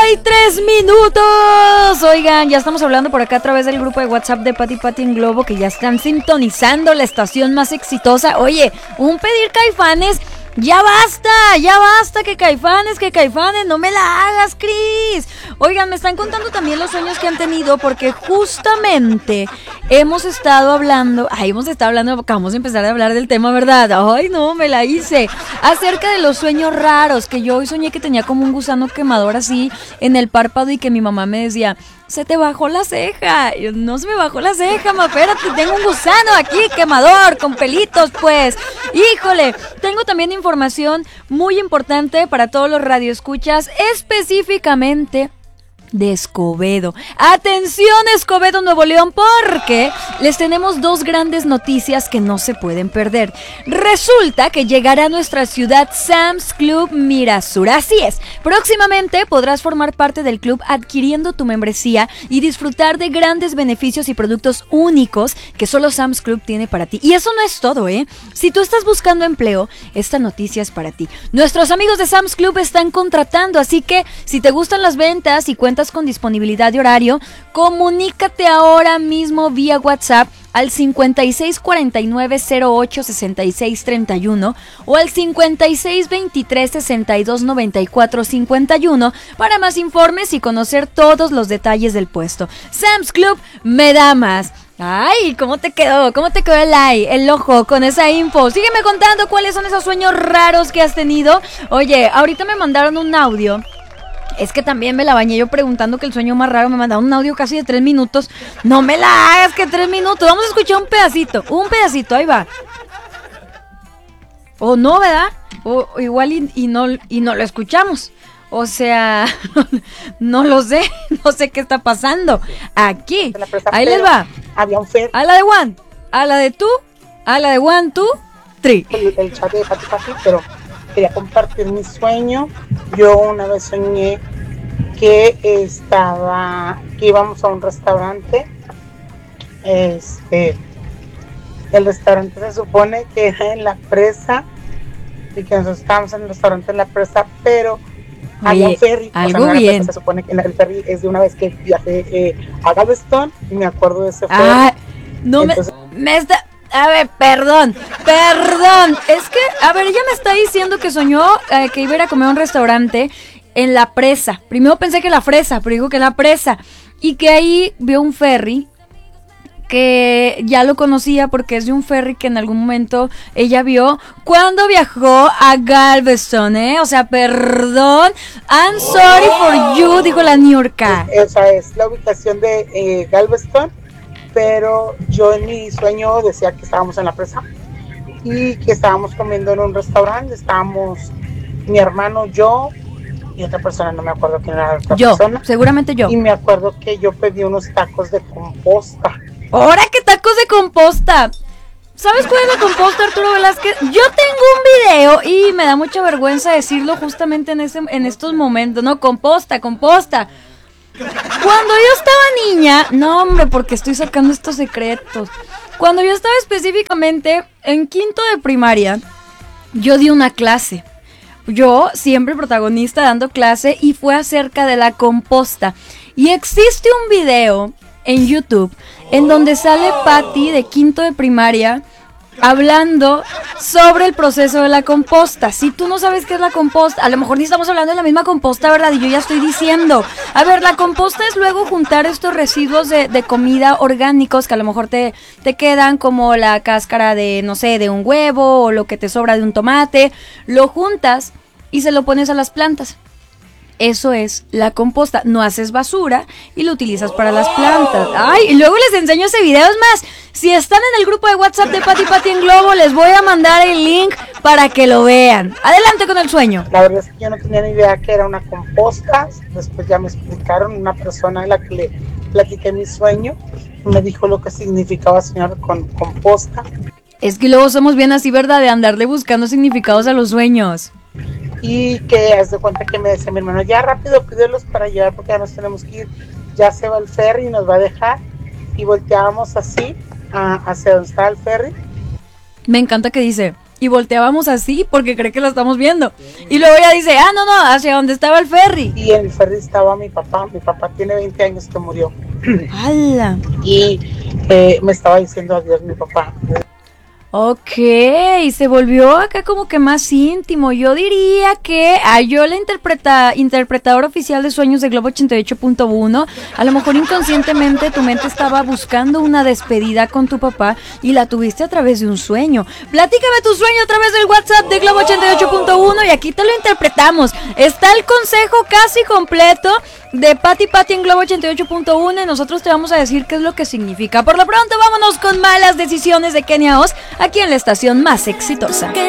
¡33 minutos! Oigan, ya estamos hablando por acá a través del grupo de WhatsApp de Pati en Globo, que ya están sintonizando la estación más exitosa. Oye, un pedir Caifanes. Ya basta, que Caifanes, no me la hagas, Cris. Oigan, me están contando también los sueños que han tenido, porque justamente hemos estado hablando, acabamos de empezar a hablar del tema, ¿verdad? Ay, no, me la hice. Acerca de los sueños raros, que yo hoy soñé que tenía como un gusano quemador así en el párpado y que mi mamá me decía, se te bajó la ceja. Yo, no se me bajó la ceja, ma, espérate, tengo un gusano aquí quemador con pelitos, pues. Híjole, tengo también información muy importante para todos los radioescuchas, específicamente de Escobedo. Atención, Escobedo, Nuevo León, porque les tenemos dos grandes noticias que no se pueden perder. Resulta que llegará a nuestra ciudad Sam's Club Mirasur. Así es, próximamente podrás formar parte del club adquiriendo tu membresía y disfrutar de grandes beneficios y productos únicos que solo Sam's Club tiene para ti. Y eso no es todo, ¿eh? Si tú estás buscando empleo, esta noticia es para ti. Nuestros amigos de Sam's Club están contratando, así que si te gustan las ventas y cuentas con disponibilidad de horario, comunícate ahora mismo vía WhatsApp al 5649-086631 o al 5623-629451 para más informes y conocer todos los detalles del puesto. Sam's Club me da más. Ay, ¿cómo te quedó? ¿Cómo te quedó el ojo con esa info? Sígueme contando cuáles son esos sueños raros que has tenido. Oye, ahorita me mandaron un audio. Es que también me la bañé yo preguntando que el sueño más raro. Me mandaron un audio casi de 3 minutos. No me la hagas que 3 minutos. Vamos a escuchar un pedacito, ahí va. O no, ¿verdad? O igual y no lo escuchamos. O sea, no lo sé. No sé qué está pasando aquí. Ahí les va. Había un Fer. A la de one, a la de two, a la de 1, 2, 3. El chat de Pati, pero quería compartir mi sueño. Yo una vez soñé que íbamos a un restaurante. El restaurante se supone que era en la presa y que nosotros estábamos en el restaurante en la presa, pero había un ferry. Algo bien. Se supone que el ferry es de una vez que viajé a Galveston y me acuerdo de ese ferry. No. Entonces, a ver, perdón, es que, a ver, ella me está diciendo que soñó que iba a ir a comer a un restaurante en la presa. Primero pensé que la fresa, pero dijo que la presa. Y que ahí vio un ferry, que ya lo conocía porque es de un ferry que en algún momento ella vio cuando viajó a Galveston, ¿eh? O sea, perdón, I'm sorry for you, dijo la Niurka. Esa es la ubicación de Galveston. Pero yo en mi sueño decía que estábamos en la presa y que estábamos comiendo en un restaurante. Estábamos mi hermano, yo y otra persona, no me acuerdo quién era la otra persona. Seguramente yo. Y me acuerdo que yo pedí unos tacos de composta. ¿Ahora qué tacos de composta? ¿Sabes cuál es la composta, Arturo Velázquez? Yo tengo un video y me da mucha vergüenza decirlo justamente en estos momentos, ¿no? Composta. Cuando yo estaba niña, no hombre, porque estoy sacando estos secretos. Cuando yo estaba específicamente en quinto de primaria, yo di una clase. Yo, siempre protagonista dando clase, y fue acerca de la composta. Y existe un video en YouTube en donde sale Pati de quinto de primaria hablando sobre el proceso de la composta. Si tú no sabes qué es la composta, a lo mejor ni estamos hablando de la misma composta, ¿verdad? Y yo ya estoy diciendo, a ver, la composta es luego juntar estos residuos de comida orgánicos que a lo mejor te quedan, como la cáscara de, no sé, de un huevo o lo que te sobra de un tomate, lo juntas y se lo pones a las plantas. Eso es la composta. No haces basura y lo utilizas para las plantas. Ay, y luego les enseño ese video. Es más, si están en el grupo de WhatsApp de Pati en Globo, les voy a mandar el link para que lo vean. Adelante con el sueño. La verdad es que yo no tenía ni idea que era una composta. Después ya me explicaron, una persona a la que le platiqué mi sueño me dijo lo que significaba soñar con composta. Es que luego somos bien así, ¿verdad? De andarle buscando significados a los sueños. Y que haz de cuenta que me decía mi hermano, ya rápido pídelos para llevar porque ya nos tenemos que ir, ya se va el ferry y nos va a dejar. Y volteábamos así hacia donde estaba el ferry. Me encanta que dice, y volteábamos así porque cree que lo estamos viendo. Y luego ella dice, no, hacia donde estaba el ferry. Y en el ferry estaba mi papá tiene 20 años que murió. ¡Hala! Y me estaba diciendo adiós mi papá. Ok, se volvió acá como que más íntimo. Yo diría que yo la interpretadora oficial de Sueños de Globo 88.1, a lo mejor inconscientemente tu mente estaba buscando una despedida con tu papá y la tuviste a través de un sueño. Platícame tu sueño a través del WhatsApp de Globo 88.1 y aquí te lo interpretamos. Está el consejo casi completo de Pati en Globo 88.1 y nosotros te vamos a decir qué es lo que significa. Por lo pronto vámonos con Malas Decisiones de Kenia Oz, aquí en la estación más exitosa.